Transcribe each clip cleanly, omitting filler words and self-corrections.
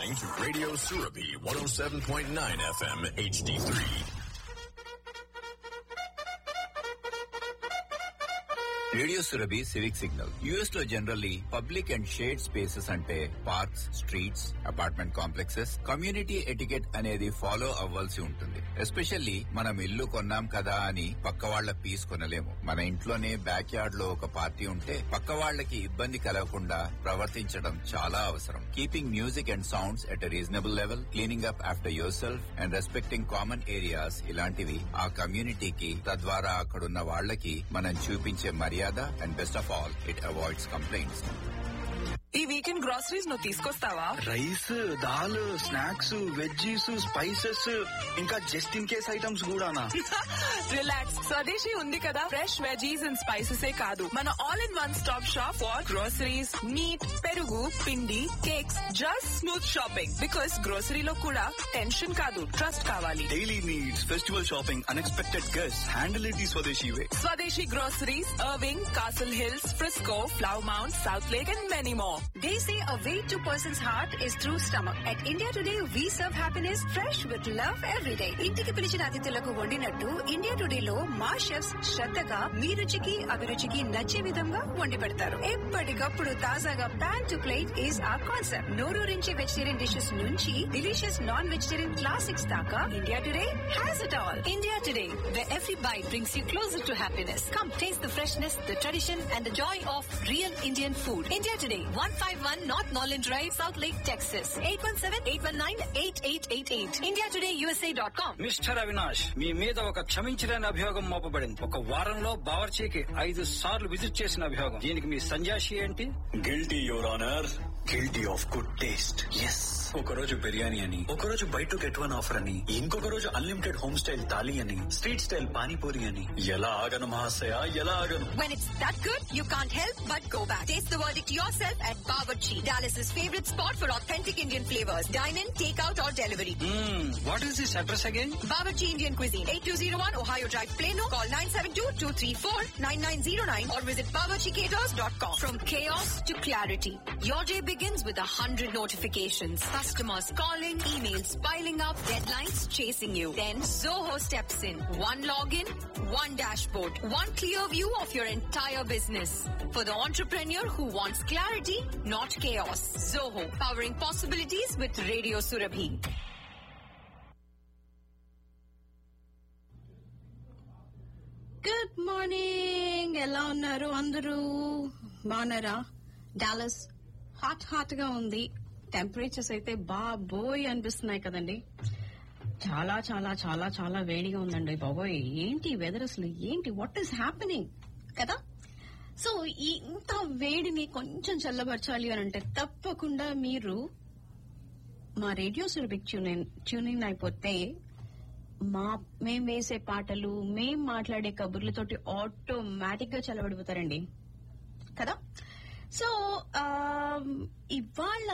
listening to Radio Surabhi 107.9 FM HD3. Radio Surabhi civic signal. US లో generally public and shade spaces అంటే parks, streets, apartment complexes, community etiquette అనేది follow అవ్వాల్సి ఉంటుంది. Especially మనం ఇల్లు కొన్నాం కదా అని పక్క వాళ్ల పీస్ కొనలేము. మన ఇంట్లోనే బ్యాక్ యార్డ్ లో ఒక పార్టీ ఉంటే పక్క వాళ్లకి ఇబ్బంది కలగకుండా ప్రవర్తించడం చాలా అవసరం. Keeping music and sounds at a reasonable level, cleaning up after your self and respecting common areas, ఇలాంటివి ఆ కమ్యూనిటీకి, తద్వారా అక్కడున్న వాళ్లకి మనం చూపించే మర్యాద. And best of all, it avoids complaints. ఈ వీకెండ్ గ్రాసరీస్ నువ్వు తీసుకొస్తావా? Rice, dal, snacks, veggies, spices, ఇంకా జస్ట్ ఇన్ కేస్ ఐటమ్స్ కూడానా? రిలాక్స్, స్వదేశీ ఉంది కదా. ఫ్రెష్ వెజీస్ అండ్ స్పైసెస్ కాదు, మన all in one stop shop for groceries, meet, పెరుగు, పిండి, cakes, just smooth shopping. Because గ్రోసరీలో కూడా టెన్షన్ కాదు, ట్రస్ట్ కావాలి. Daily needs, festival shopping, unexpected guests, handle it the స్వదేశీ వే. స్వదేశీ groceries, Irving, Castle Hills, Frisco, Flower Mound, South Lake and many more. They say a way to person's heart is through stomach. At India Today, we serve happiness fresh with love every day. ఇంటికి పిలిచిన అతిథులకు వండినట్టు India today లో మా chefs శ్రద్ధగా మీ రుచికి అభిరుచికి నచ్చే విధంగా వండి పెడతారు. ఎప్పటికప్పుడు తాజాగా pan to plate is our concept. నోరూరించే vegetarian dishes నుంచి డిలీషియస్ నాన్ వెజిటేరియన్ క్లాసిక్స్ దాకా India today has it all. India Today, where every bite brings you closer to happiness. Come taste the freshness, the tradition and the joy of real Indian food. India Today, 151 North Norland Drive, South Lake, Texas. 817-819-8888. IndiaTodayUSA.com. Mister Avinash, మీ మీద ఒక క్షమించలేని అభియోగం మోపబడింది. ఒక వారంలో బావర్చీకి 5 సార్లు visit చేసిన అభియోగం. దీనికి మీ సంజాషి ఏంటి? Guilty your honour, guilty of good taste. Yes, ఒక రోజు బిర్యానీ అని, ఒక రోజు by to get one offer అని, ఇంకొక రోజు అన్లిమిటెడ్ హోమ్ స్టైల్ థాలీ అని, స్ట్రీట్ స్టైల్ పానీపూరి అని. ఎలా ఆగను మహాశయ, ఎలా ఆగను? When it's that good, you can't help but go back. Taste the verdict yourself at Bawarchi, Dallas's favorite spot for authentic Indian flavors. Dine in, take out or delivery. What is this address again? Bawarchi Indian Cuisine, 8201 Ohio Drive, Plano. Call 972-234-9909 or visit bawarchicaters.com. From chaos to clarity, your day begins with 100 notifications. Customers calling, emails piling up, deadlines chasing you. Then Zoho steps in. One login, one dashboard, one clear view of your entire business. For the entrepreneur who wants clarity, not chaos. Zoho, powering possibilities with Radio Surabhi. Good morning, ఎలా ఉన్నారు అందరూ? బాగున్నారా? Dallas hot గా ఉంది. Temperatures అయితే బాబోయ్ అనిపిస్తున్నాయి కదండి. చాలా చాలా చాలా చాలా వేడిగా ఉందండి బాబోయ్. ఏంటి వెదర్ అసలు, ఏంటి, వాట్ ఈస్ హ్యాపెనింగ్ కదా? సో ఈ ఇంత వేడిని కొంచెం చల్లబరచాలి అని అంటే తప్పకుండా మీరు మా రేడియో సురభికి ట్యూన్ అయిపోతే మేం వేసే పాటలు, మేం మాట్లాడే కబుర్లతోటి ఆటోమేటిక్ గా చల్లబడిపోతారండి కదా. సో ఇవాళ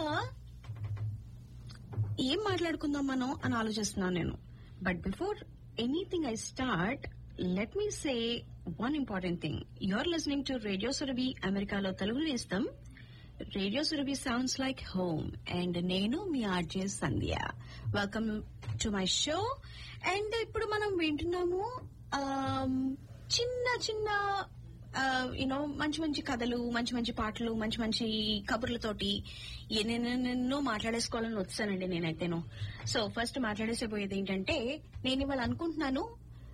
ఏం మాట్లాడుకుందాం మనం అని ఆలోచిస్తున్నాను నేను. But before anything I start, let me say one important thing. You're listening to radio Surabhi, అమెరికాలో తెలుగు నేస్తం. Radio Surabhi sounds like home. And నేను మీ RJ Sandhya. Welcome to my show. And ఇప్పుడు మనం వింటున్నాము చిన్న చిన్న యూనో మంచి మంచి కథలు, మంచి మంచి పాటలు, మంచి మంచి కబుర్లతోటి ఎన్నెన్నెన్నో మాట్లాడేసుకోవాలని వచ్చానండి నేనైతేను. సో ఫస్ట్ మాట్లాడేసేపోయేది ఏంటంటే, నేను ఇవాళ అనుకుంటున్నాను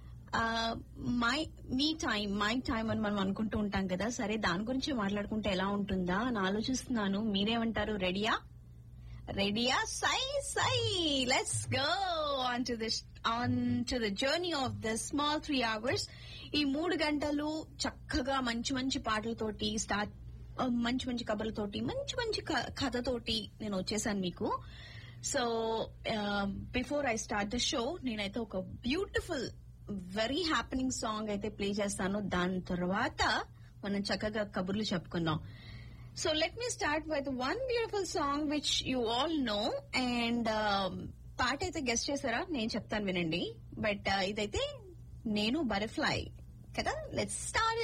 మై టైం అని మనం అనుకుంటూ ఉంటాం కదా. సరే, దాని గురించి మాట్లాడుకుంటే ఎలా ఉంటుందా అని ఆలోచిస్తున్నాను. మీరేమంటారు? రెడీయా? సై let's go on to the journey of the small 3 hours. ఈ 3 గంటలు చక్కగా మంచి మంచి పాటలతోటి మంచి మంచి కబుర్లతోటి, మంచి మంచి కథతోటి నేను వచ్చేసాను మీకు. So before I start the show, నేనైతే ఒక బ్యూటిఫుల్ వెరీ హ్యాపెనింగ్ సాంగ్ అయితే ప్లే చేస్తాను. దాని తర్వాత మనం చక్కగా కబుర్లు చెప్పుకుందాం. So let me start with one beautiful song which you all know. And పాట అయితే గెస్ట్ చేశారా? నేను చెప్తాను వినండి. బట్ ఇదైతే నేను బటర్ఫ్లై కదా. Let's start.